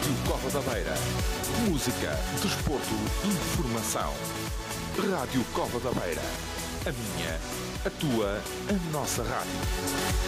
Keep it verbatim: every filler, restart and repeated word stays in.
Rádio Cova da Beira. Música, desporto, informação. Rádio Cova da Beira. A minha, a tua, a nossa rádio.